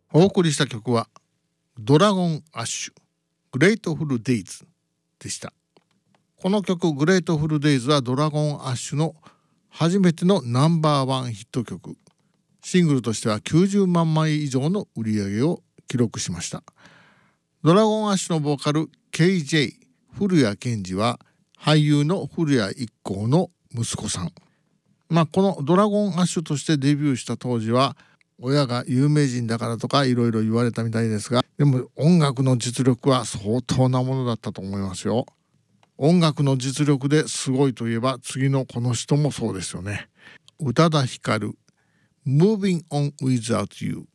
お送りした曲はドラゴンアッシュグレートフルデイズでした。この曲グレートフルデイズはドラゴンアッシュの初めてのナンバーワンヒット曲。シングルとしては90万枚以上の売り上げを記録しました。ドラゴンアッシュのボーカル KJ 古谷健二は俳優の古谷一行の息子さん。このドラゴンアッシュとしてデビューした当時は親が有名人だからとかいろいろ言われたみたいですが、でも音楽の実力は相当なものだったと思いますよ。音楽の実力ですごいといえば次のこの人もそうですよね。宇多田ヒカル Moving on Without You。